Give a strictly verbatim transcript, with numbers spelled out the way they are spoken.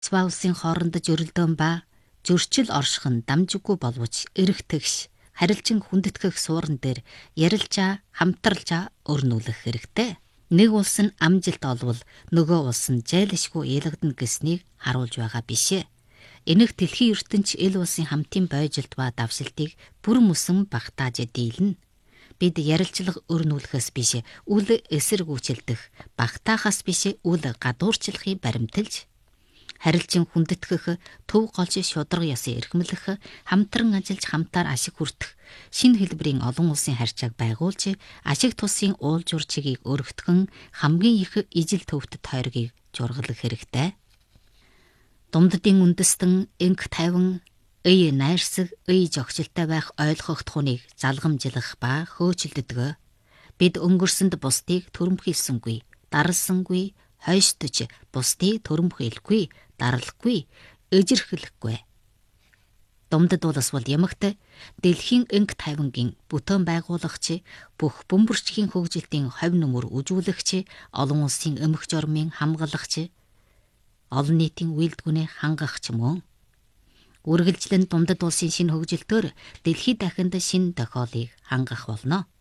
Ба улсын хоорондож өрөлдөөн ба зөрчил орших нь дамжиггүй боловч эрэх тэгш харилцан хүндэтгэх суурин дээр ярилцаа хамтарлаа өрнүүлэх хэрэгтэй. Нэг улс нь амжилт олвол нөгөө улс нь зайлшгүй ялгадна гэснийг харуулж байгаа бишээ. Энэх дэлхийн ертөнц эл улсын хамтын бойжилт ба давшилтыг бүрэн мөсөн багтааж дийлнэ. Бид ярилцлага өрнүүлэхээс биш үл эсэргүүцэлдэх, багтаахаас биш үл гадуурчлахыг баримталж харилцан хүндэтгэх, төв голж шударга ясын эрхэмлэх, хамтран ажиллаж хамтаар ашиг хүртэх, шинэ хэлбэрийн олон улсын харьцааг байгуулж, ашиг тусын уул журчгийг өргөтгөн хамгийн их ижил төвхт тойргийг жургалах хэрэгтэй. Думддын үндэстэн энх тайван, ый найрсаг, ый жогчлолтой байх ойлгогдохуныг залгамжлах ба хөөцөлддөг. Бид өнгөрсөнд бусдыг төрөмхийлсэнгүй, даралсангүй, хойштож бусдыг төрөмхийлэхгүй, даралхгүй, эжирхэлэхгүй. Думдад улс бол ямагт дэлхийн энх тайвангийн бүтээн байгуулагч, бүх бөмбөрчгийн хөгжилтийн ховь нүмер үжүүлэгч, олон улсын эмх жормын хамгаалагч, олон нийтийн үйлдвэрийн хангагч мөн. Үргэлжлэн думдад улсын шинэ хөгжилтөөр дэлхийд дахинд шинэ тохиолыг хангах болно.